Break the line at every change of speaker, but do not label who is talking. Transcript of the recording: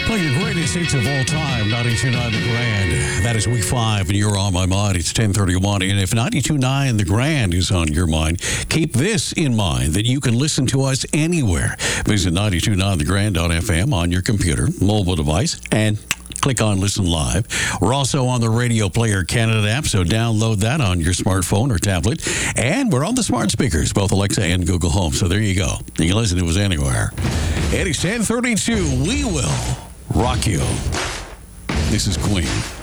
Play your greatest hits of all time, 92.9 The Grand. That is week 5, and you're on my mind. It's 10:31. And if 92.9 The Grand is on your mind, keep this in mind, that you can listen to us anywhere. Visit 92.9thegrand.fm on your computer, mobile device, and click on Listen Live. We're also on the Radio Player Canada app, so download that on your smartphone or tablet. And we're on the smart speakers, both Alexa and Google Home. So there you go. You can listen to us anywhere. It is 10:32. We will rock you. This is Queen.